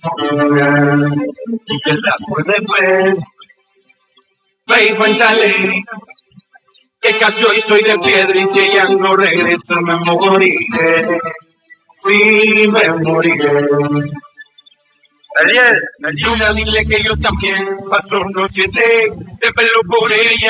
Y que la puede ver. Ve y cuéntale que casi hoy soy de piedra y si ella no regresa me moriré. Sí, me moriré. Ariel, Luna, dile que yo también paso noches de pelo por ella.